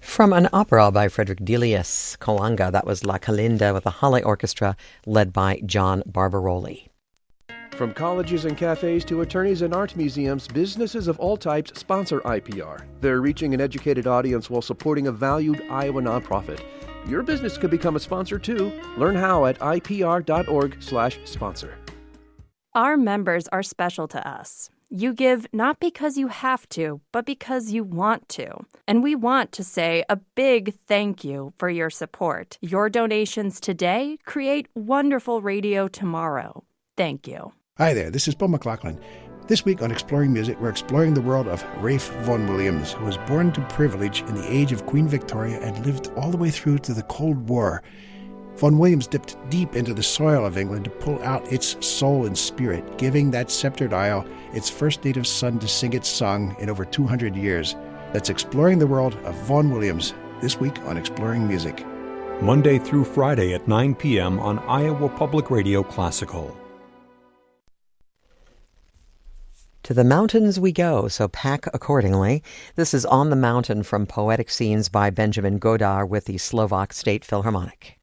From an opera by Frederick Delius, Colanga, that was La Calinda with the Halle Orchestra led by John Barbaroli. From colleges and cafes to attorneys and art museums, businesses of all types sponsor IPR. They're reaching an educated audience while supporting a valued Iowa nonprofit. Your business could become a sponsor too. Learn how at ipr.org/sponsor. Our members are special to us. You give not because you have to, but because you want to. And we want to say a big thank you for your support. Your donations today create wonderful radio tomorrow. Thank you. Hi there, this is Paul McLaughlin. This week on Exploring Music, we're exploring the world of Ralph Vaughan Williams, who was born to privilege in the age of Queen Victoria and lived all the way through to the Cold War. Vaughan Williams dipped deep into the soil of England to pull out its soul and spirit, giving that sceptred isle its first native son to sing its song in over 200 years. That's Exploring the World of Vaughan Williams, this week on Exploring Music. Monday through Friday at 9 p.m. on Iowa Public Radio Classical. To the mountains we go, so pack accordingly. This is On the Mountain from Poetic Scenes by Benjamin Godard with the Slovak State Philharmonic.